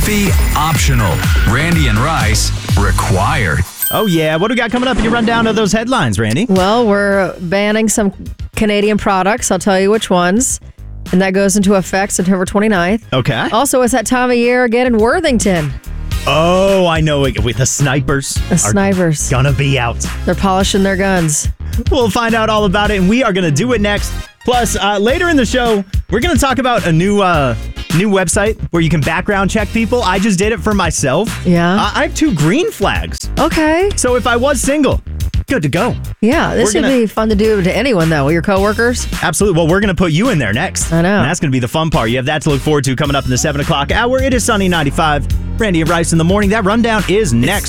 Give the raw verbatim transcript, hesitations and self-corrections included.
Coffee, optional. Randy and Rice, required. Oh, yeah. What do we got coming up in your rundown of those headlines, Randy? Well, we're banning some Canadian products. I'll tell you which ones. And that goes into effect September twenty-ninth. Okay. Also, it's that time of year again in Worthington. Oh, I know it. With the snipers. The snipers. Gonna be out. They're polishing their guns. We'll find out all about it, and we are going to do it next. Plus, uh, later in the show, we're going to talk about a new uh, new website where you can background check people. I just did it for myself. Yeah. Uh, I have two green flags. Okay. So if I was single, good to go. Yeah, this We're would gonna- be fun to do to anyone, though. Your coworkers. Absolutely. Well, we're going to put you in there next. I know. And that's going to be the fun part. You have that to look forward to coming up in the seven o'clock hour. It is Sunny ninety-five. Randy and Rice in the morning. That rundown is next.